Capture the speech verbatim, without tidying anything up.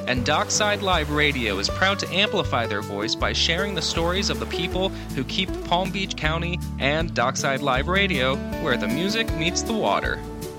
and Dockside Live Radio is proud to amplify their voice by sharing the stories of the people who keep Palm Beach County and Dockside Live Radio where the music meets the water.